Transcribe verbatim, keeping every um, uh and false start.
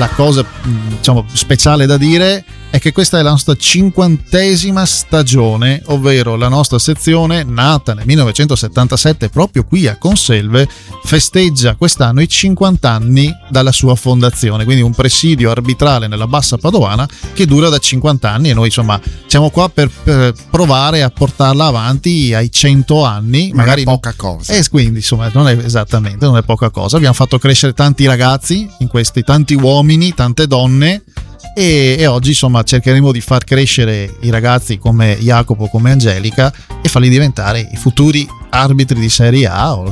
la cosa diciamo speciale da dire è che questa è la nostra cinquantesima stagione, ovvero la nostra sezione, nata nel millenovecentosettantasette proprio qui a Conselve, festeggia quest'anno i cinquanta anni dalla sua fondazione, quindi un presidio arbitrale nella Bassa Padovana che dura da cinquanta anni, e noi insomma siamo qua per, per provare a portarla avanti ai cento anni. Non magari è poca cosa. E quindi insomma non è esattamente, non è poca cosa. Abbiamo fatto crescere tanti ragazzi in questi, tanti uomini, tante donne. E, e oggi insomma cercheremo di far crescere i ragazzi come Jacopo, come Angelica, e farli diventare i futuri arbitri di Serie A o